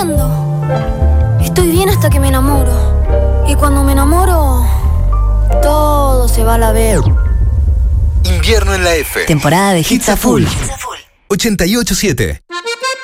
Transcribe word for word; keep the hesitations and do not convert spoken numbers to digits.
entiendo. Estoy bien hasta que me enamoro. Y cuando me enamoro, todo se va a la vez. Invierno en la F. Temporada de Hits a Full. ochenta y ocho siete.